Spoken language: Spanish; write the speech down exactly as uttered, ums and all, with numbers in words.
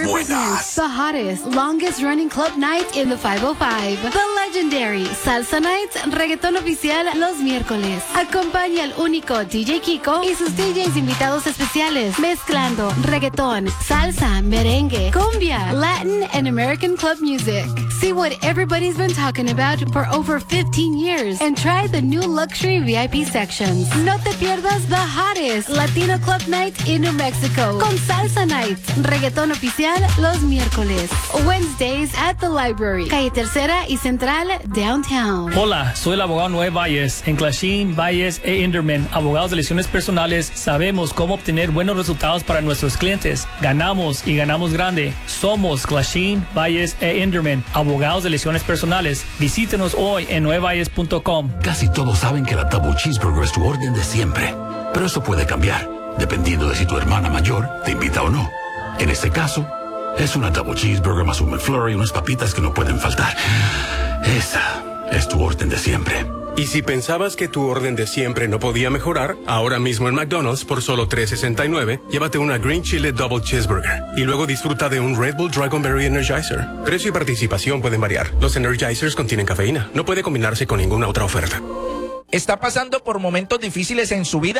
presents the hottest, longest running club night in the five oh five. The legendary Salsa Nights, reggaetón oficial los miércoles. Acompaña al único D J Kiko y sus D Js invitados especiales, mezclando reggaetón, salsa, merengue, cumbia, Latin, and American club music. See what everybody's been talking about for over fifteen years and try the new luxury V I P sections. No te pierdas the hottest Latino club night in New Mexico con Salsa Nights, reggaetón oficial los miércoles. Wednesdays at the Library, calle Tercera y Central, downtown. Hola, soy el abogado Noé Valles. En Clashin, Valles e Inderman, abogados de lesiones personales, sabemos cómo obtener buenos resultados para nuestros clientes. Ganamos y ganamos grande. Somos Clashin, Valles e Inderman, abogados de lesiones personales. Visítenos hoy en nueve valles punto com. Casi todos saben que la Double Cheeseburger es tu orden de siempre, pero eso puede cambiar, dependiendo de si tu hermana mayor te invita o no. En este caso, es una Double Cheeseburger más un McFlurry y unas papitas que no pueden faltar. Esa es tu orden de siempre. Y si pensabas que tu orden de siempre no podía mejorar, ahora mismo en McDonald's por solo tres sesenta y nueve, llévate una Green Chile Double Cheeseburger y luego disfruta de un Red Bull Dragonberry Energizer. Precio y participación pueden variar. Los Energizers contienen cafeína. No puede combinarse con ninguna otra oferta. ¿Está pasando por momentos difíciles en su vida?